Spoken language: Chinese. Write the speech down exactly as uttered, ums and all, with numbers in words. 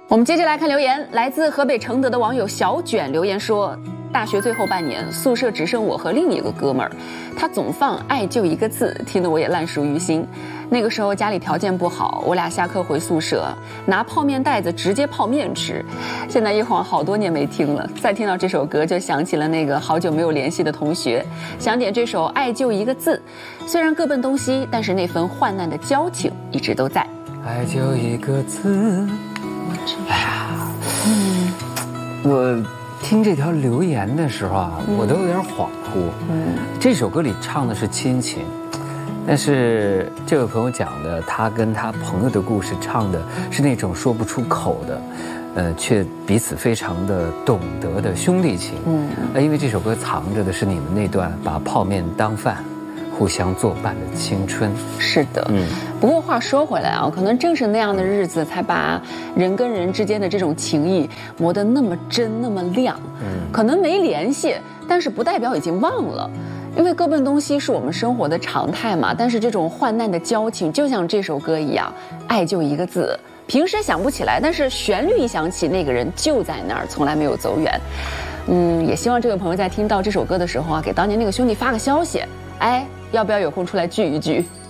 我们接着来看留言，来自河北承德的网友小卷留言说，大学最后半年，宿舍只剩我和另一个哥们儿，他总放爱就一个字，听得我也烂熟于心。那个时候家里条件不好，我俩下课回宿舍，拿泡面袋子直接泡面吃。现在一晃好多年没听了，再听到这首歌就想起了那个好久没有联系的同学，想点这首爱就一个字。虽然各奔东西，但是那份患难的交情一直都在。 爱就一个字。哎呀，嗯，我听这条留言的时候啊，嗯、我都有点恍惚。嗯，这首歌里唱的是亲情，但是这位朋友讲的，他跟他朋友的故事，唱的是那种说不出口的，呃，却彼此非常的懂得的兄弟情。嗯，呃，因为这首歌藏着的是你们那段把泡面当饭。互相作伴的青春。 是的，嗯。不过话说回来啊，可能正是那样的日子，才把人跟人之间的这种情谊磨得那么真、那么亮。嗯。可能没联系，但是不代表已经忘了，因为各奔东西是我们生活的常态嘛。但是这种患难的交情，就像这首歌一样，爱就一个字。平时想不起来，但是旋律一响起，那个人就在那儿，从来没有走远。嗯，也希望这位朋友在听到这首歌的时候啊，给当年那个兄弟发个消息，哎。要不要有空出来聚一聚？